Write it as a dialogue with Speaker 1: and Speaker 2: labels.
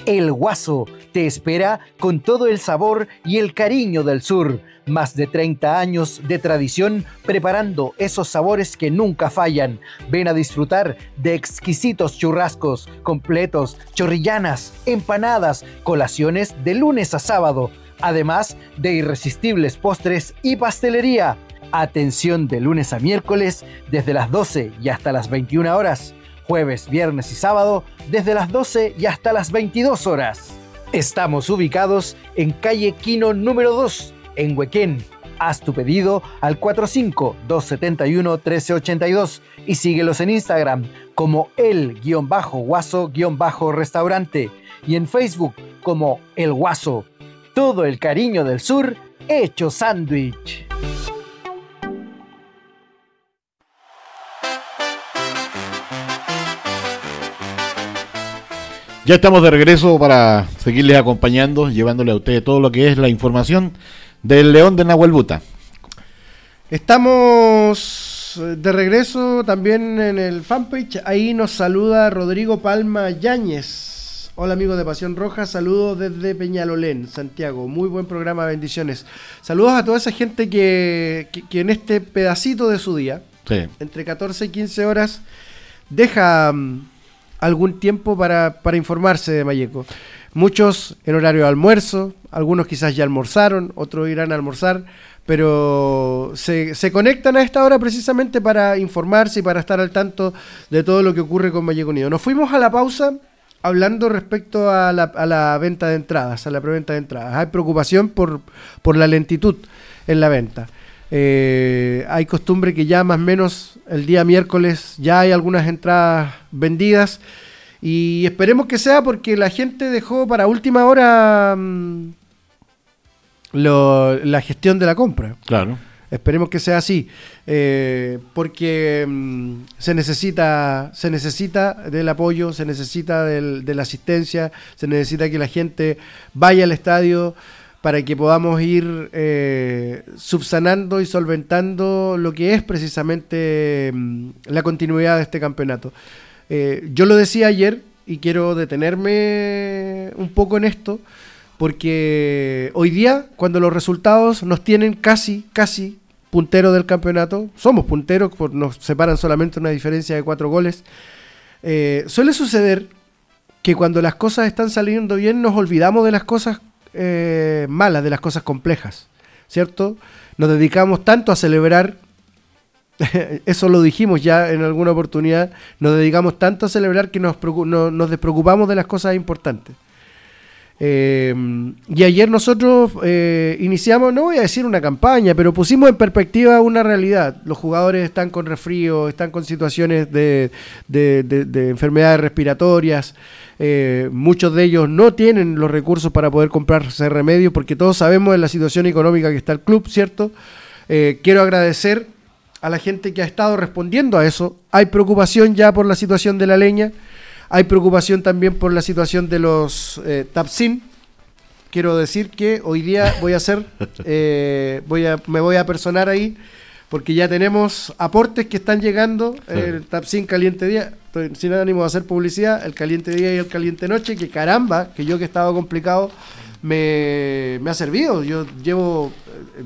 Speaker 1: El Guaso te espera con todo el sabor y el cariño del sur. Más de 30 años de tradición preparando esos sabores que nunca fallan. Ven a disfrutar de exquisitos churrascos, completos, chorrillanas, empanadas, colaciones de lunes a sábado. Además de irresistibles postres y pastelería. Atención de lunes a miércoles desde las 12 y hasta las 21 horas. Jueves, viernes y sábado desde las 12 y hasta las 22 horas. Estamos ubicados en calle Quino número 2, en Huequén. Haz tu pedido al 45-271-1382 y síguelos en Instagram como el-guaso-restaurante y en Facebook como El Guaso. Todo el cariño del sur hecho sándwich.
Speaker 2: Ya estamos de regreso para seguirles acompañando, llevándole a ustedes todo lo que es la información del León de Nahuelbuta.
Speaker 3: Estamos de regreso también en el fanpage. Ahí nos saluda Rodrigo Palma Yáñez. Hola amigos de Pasión Roja, saludos desde Peñalolén, Santiago. Muy buen programa, bendiciones. Saludos a toda esa gente que en este pedacito de su día, sí, entre 14 y 15 horas, deja algún tiempo para informarse de Malleco. Muchos en horario de almuerzo, algunos quizás ya almorzaron, otros irán a almorzar, pero se conectan a esta hora precisamente para informarse y para estar al tanto de todo lo que ocurre con Malleco Unido. Nos fuimos a la pausa hablando respecto a la venta de entradas, a la preventa de entradas. Hay preocupación por la lentitud en la venta. Hay costumbre que ya más o menos el día miércoles ya hay algunas entradas vendidas y esperemos que sea porque la gente dejó para última hora la gestión de la compra.
Speaker 2: Claro.
Speaker 3: Esperemos que sea así, porque se necesita del apoyo, se necesita de la asistencia, se necesita que la gente vaya al estadio para que podamos ir subsanando y solventando lo que es precisamente la continuidad de este campeonato. Yo lo decía ayer y quiero detenerme un poco en esto, porque hoy día, cuando los resultados nos tienen casi punteros del campeonato, somos punteros, nos separan solamente una diferencia de 4 goles, suele suceder que cuando las cosas están saliendo bien nos olvidamos de las cosas malas, de las cosas complejas, ¿cierto? Nos dedicamos tanto a celebrar, eso lo dijimos ya en alguna oportunidad, nos dedicamos tanto a celebrar que nos despreocupamos de las cosas importantes. Y ayer nosotros iniciamos, no voy a decir una campaña, pero pusimos en perspectiva una realidad. Los jugadores están con resfrío, están con situaciones de enfermedades respiratorias. Muchos de ellos no tienen los recursos para poder comprarse remedios, porque todos sabemos de la situación económica que está el club, ¿cierto? Quiero agradecer a la gente que ha estado respondiendo a eso. Hay preocupación ya por la situación de la leña, hay preocupación también por la situación de los Tapsin. Quiero decir que hoy día voy a hacer, me voy a personar ahí, porque ya tenemos aportes que están llegando. El Tapsin Caliente Día, estoy sin ánimo de hacer publicidad, el Caliente Día y el Caliente Noche, que caramba, que yo que estaba complicado, me ha servido. Yo llevo